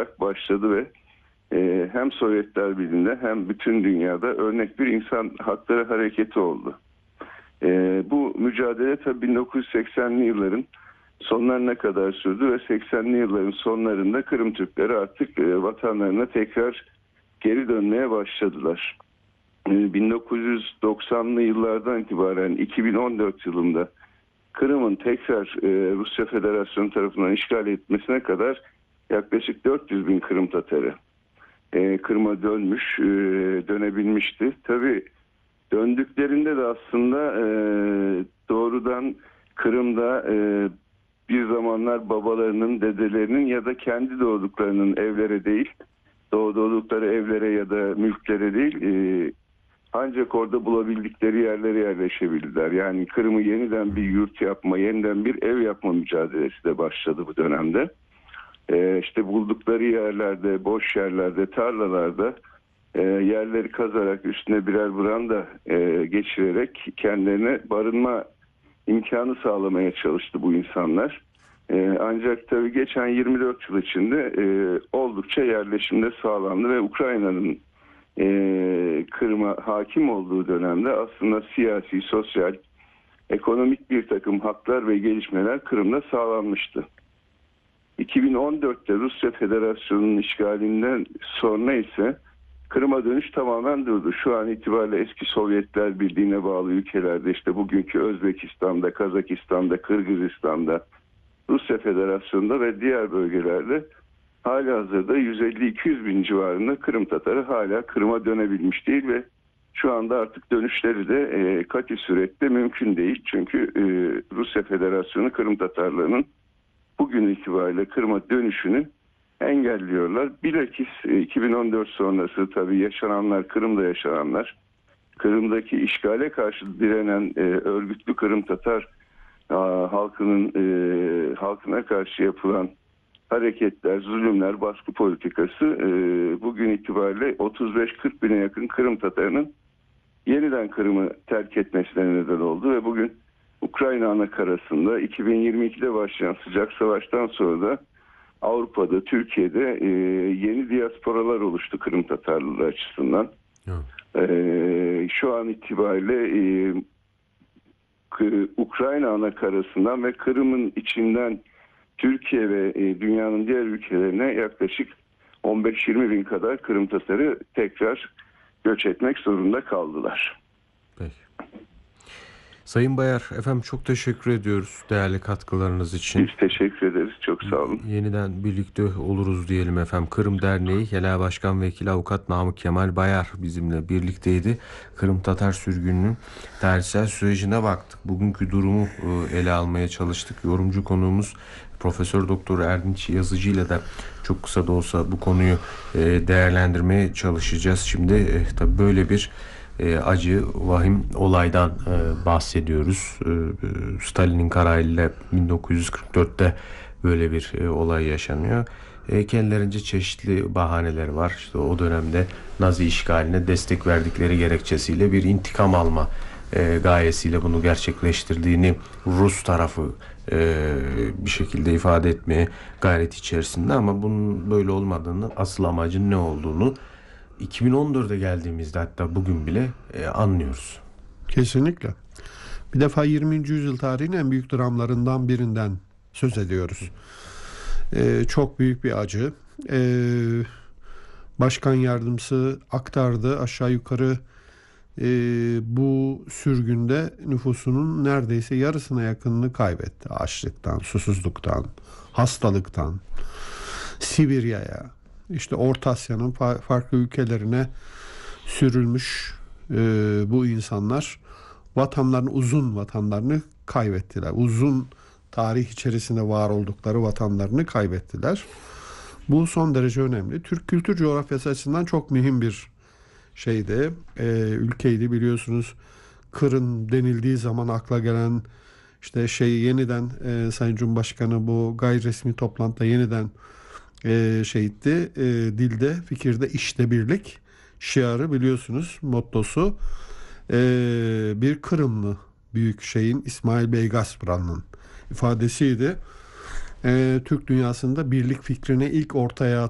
olarak başladı ve hem Sovyetler Birliği'nde hem bütün dünyada örnek bir insan hakları hareketi oldu. Bu mücadele tabii 1980'li yılların sonlarına kadar sürdü ve 80'li yılların sonlarında Kırım Türkleri artık vatanlarına tekrar geri dönmeye başladılar. 1990'lı yıllardan itibaren 2014 yılında Kırım'ın tekrar Rusya Federasyonu tarafından işgal etmesine kadar yaklaşık 400 bin Kırım Tatarı Kırım'a dönebilmişti. Tabii döndüklerinde de aslında doğrudan Kırım'da bir zamanlar babalarının, dedelerinin ya da kendi doğduklarının evlere değil, doğdukları evlere ya da mülklere değil, ancak orada bulabildikleri yerlere yerleşebildiler. Yani Kırım'ı yeniden bir yurt yapma, yeniden bir ev yapma mücadelesi de başladı bu dönemde. İşte buldukları yerlerde, boş yerlerde, tarlalarda yerleri kazarak üstüne birer branda geçirerek kendilerine barınma imkanı sağlamaya çalıştı bu insanlar. Ancak tabii geçen 24 yıl içinde oldukça yerleşimde sağlandı ve Ukrayna'nın Kırım'a hakim olduğu dönemde aslında siyasi, sosyal, ekonomik bir takım haklar ve gelişmeler Kırım'da sağlanmıştı. 2014'te Rusya Federasyonu'nun işgalinden sonra ise Kırım'a dönüş tamamen durdu. Şu an itibariyle eski Sovyetler Birliği'ne bağlı ülkelerde, işte bugünkü Özbekistan'da, Kazakistan'da, Kırgızistan'da, Rusya Federasyonu'nda ve diğer bölgelerde halihazırda 150-200 bin civarında Kırım Tatarı hala Kırım'a dönebilmiş değil ve şu anda artık dönüşleri de kat'i surette mümkün değil. Çünkü Rusya Federasyonu Kırım Tatarlarının bugün itibariyle Kırım'a dönüşünü engelliyorlar. Bilakis 2014 sonrası tabii yaşananlar, Kırım'da yaşananlar, Kırım'daki işgale karşı direnen örgütlü Kırım Tatar halkına karşı yapılan hareketler, zulümler, baskı politikası bugün itibariyle 35-40 bine yakın Kırım Tatarının yeniden Kırım'ı terk etmesine neden oldu ve bugün Ukrayna anakarasında 2022'de başlayan sıcak savaştan sonra da Avrupa'da, Türkiye'de yeni diasporalar oluştu Kırım Tatarlıları açısından. Şu an itibariyle Ukrayna anakarasından ve Kırım'ın içinden Türkiye ve dünyanın diğer ülkelerine yaklaşık 15-20 bin kadar Kırım Tatarı tekrar göç etmek zorunda kaldılar. Peki. Sayın Bayar, efendim çok teşekkür ediyoruz değerli katkılarınız için. Biz teşekkür ederiz. Çok sağ olun. Yeniden birlikte oluruz diyelim efendim. Kırım Derneği Genel Başkan Vekili Avukat Namık Kemal Bayar bizimle birlikteydi. Kırım Tatar sürgününün tarihsel sürecine baktık. Bugünkü durumu ele almaya çalıştık. Yorumcu konuğumuz Profesör Doktor Erdinç Yazıcı ile de çok kısa da olsa bu konuyu değerlendirmeye çalışacağız. Şimdi tabii böyle bir acı, vahim olaydan bahsediyoruz. Stalin'in kararıyla 1944'te böyle bir olay yaşanıyor. Kendilerince çeşitli bahaneleri var. İşte o dönemde Nazi işgaline destek verdikleri gerekçesiyle bir intikam alma gayesiyle bunu gerçekleştirdiğini Rus tarafı bir şekilde ifade etmeye gayret içerisinde, ama bunun böyle olmadığını, asıl amacın ne olduğunu 2014'e geldiğimizde hatta bugün bile anlıyoruz. Kesinlikle. Bir defa 20. yüzyıl tarihinin en büyük dramlarından birinden söz ediyoruz. Çok büyük bir acı. Başkan yardımcısı aktardı, aşağı yukarı bu sürgünde nüfusunun neredeyse yarısına yakınını kaybetti. Açlıktan, susuzluktan, hastalıktan, Sibirya'ya, işte Orta Asya'nın farklı ülkelerine sürülmüş bu insanlar uzun vatanlarını kaybettiler. Uzun tarih içerisinde var oldukları vatanlarını kaybettiler. Bu son derece önemli. Türk kültür coğrafyası açısından çok mühim bir şeydi. Ülkeydi, biliyorsunuz. Kırım denildiği zaman akla gelen işte yeniden Sayın Cumhurbaşkanı bu gayri resmi toplantıda yeniden dilde, fikirde işte birlik şiarı, biliyorsunuz, mottosu bir Kırımlı büyük İsmail Beygasbran'ın ifadesiydi. Türk dünyasında birlik fikrini ilk ortaya